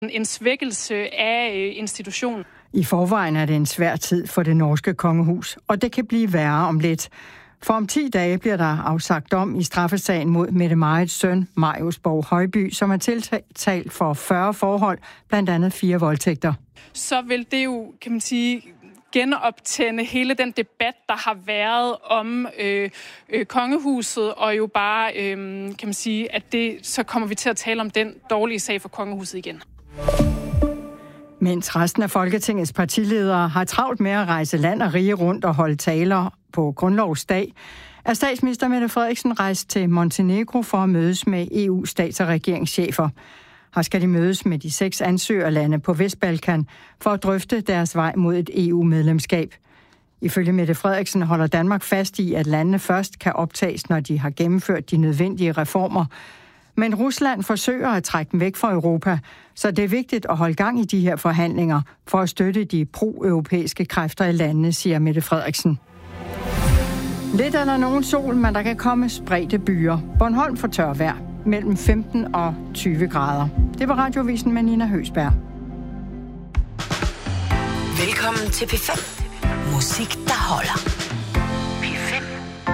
En svækkelse af institutionen. I forvejen er det en svær tid for det norske kongehus, og det kan blive værre om lidt. For om 10 dage bliver der afsagt dom i straffesagen mod Mette-Marits søn, Marius Borg Højby, som er tiltalt for 40 forhold, blandt andet 4 voldtægter. Så vil det jo, kan man sige, genoptænde hele den debat, der har været om kongehuset, og jo bare, kan man sige, at så kommer vi til at tale om den dårlige sag for kongehuset igen. Mens resten af Folketingets partiledere har travlt med at rejse land og rige rundt og holde taler på grundlovsdag, er statsminister Mette Frederiksen rejst til Montenegro for at mødes med EU's stats- og regeringschefer. Her skal de mødes med de 6 ansøgerlande på Vestbalkan for at drøfte deres vej mod et EU-medlemskab. Ifølge Mette Frederiksen holder Danmark fast i, at landene først kan optages, når de har gennemført de nødvendige reformer. Men Rusland forsøger at trække dem væk fra Europa, så det er vigtigt at holde gang i de her forhandlinger for at støtte de pro-europæiske kræfter i landene, siger Mette Frederiksen. Lidt er der nogen sol, men der kan komme spredte byer. Bornholm får tørvejr mellem 15 og 20 grader. Det var Radiovisen med Nina Høgsberg. Velkommen til P5. Musik, der holder.